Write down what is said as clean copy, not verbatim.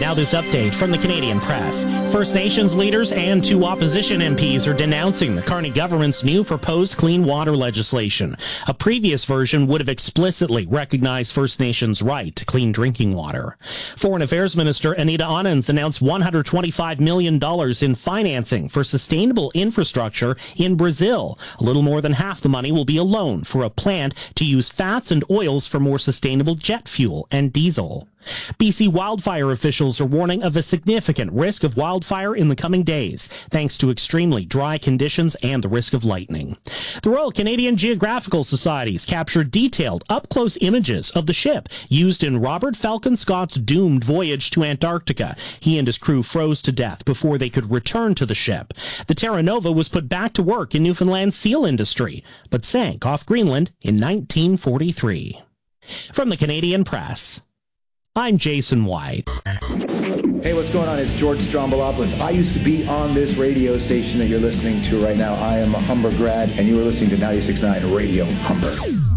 Now this update from the Canadian Press. First Nations leaders and 2 opposition MPs are denouncing the Carney government's new proposed clean water legislation. A previous version would have explicitly recognized First Nations' right to clean drinking water. Foreign Affairs Minister Anita Anand announced $125 million in financing for sustainable infrastructure in Brazil. A little more than half the money will be a loan for a plant to use fats and oils for more sustainable jet fuel and diesel. BC wildfire officials are warning of a significant risk of wildfire in the coming days, thanks to extremely dry conditions and the risk of lightning. The Royal Canadian Geographical Society's captured detailed, up-close images of the ship used in Robert Falcon Scott's doomed voyage to Antarctica. He and his crew froze to death before they could return to the ship. The Terra Nova was put back to work in Newfoundland's seal industry, but sank off Greenland in 1943. From the Canadian Press, I'm Jason White. Hey, what's going on? It's George Strombolopoulos. I used to be on this radio station that you're listening to right now. I am a Humber grad, and you are listening to 96.9 Radio Humber.